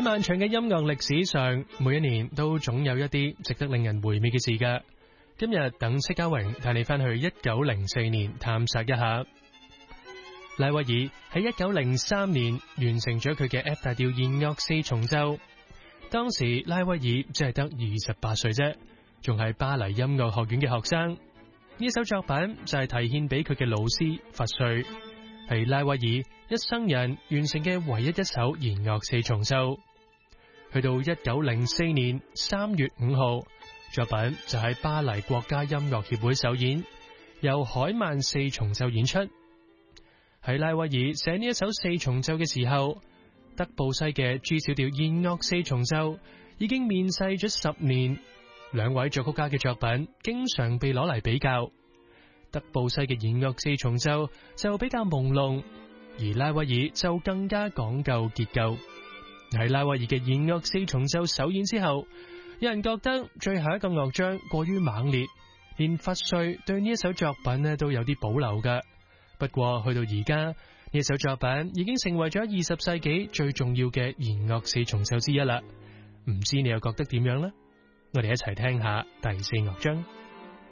喺漫長嘅音樂歷史上，每一年都總有一啲值得令人回味嘅事㗎。今日等戚家榮帶你翻去1904年探索一下。拉威爾喺1903年完成咗佢嘅 F 大調弦樂四重奏，當時拉威爾只係得28歲啫，仲係巴黎音樂學院嘅學生。呢首作品就係提獻俾佢嘅老師佛瑞，係拉威爾一生人完成嘅唯一一首弦樂四重奏。去到1904年3月5號，作品就喺巴黎國家音樂協會首演，由海曼四重奏演出。喺拉威爾寫呢一首四重奏嘅時候，德布西嘅 G 小調弦樂四重奏已經面世咗10年。兩位作曲家嘅作品經常被攞嚟比較。德布西嘅弦樂四重奏就比較朦朧，而拉威爾就更加講究結構。喺拉威爾嘅弦樂四重奏首演之後，有人覺得最後一個樂章過於猛烈，連佛瑞對呢一首作品呢都有啲保留㗎。不過去到而家，呢一首作品已經成為咗20世紀最重要嘅弦樂四重奏之一啦。唔知你又覺得點樣呢？我哋一齊聽下第四樂章。